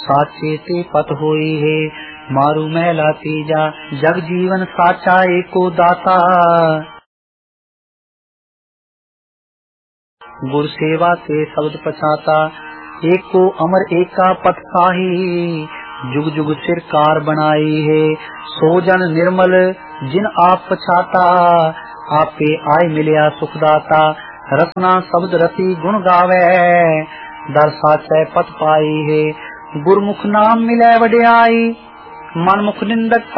साचे ते पत होई है। मारू महला तीजा जग जीवन साचा एको दाता। गुर सेवा से शब्द पछाता एको अमर एका पथ साही। जुग जुग सिरकार बनाई है सो जन निर्मल जिन आप पछाता। आपे आय मिलिया सुखदाता रसना शब्द रति गुण गावे। दर साचै पथ पाई है गुरमुख नाम मिलै वड्याई। मन मुख निंदक